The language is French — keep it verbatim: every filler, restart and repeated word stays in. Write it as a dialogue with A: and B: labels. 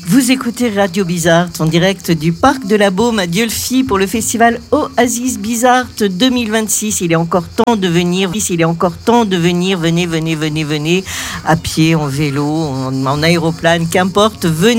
A: Vous écoutez Radio Bizarre, en direct du Parc de la Baume à Dieulefit pour le festival Oasis Bizarre deux mille vingt-six. Il est encore temps de venir, il est encore temps de venir, venez, venez, venez, venez, à pied, en vélo, en, en aéroplane, qu'importe, venez.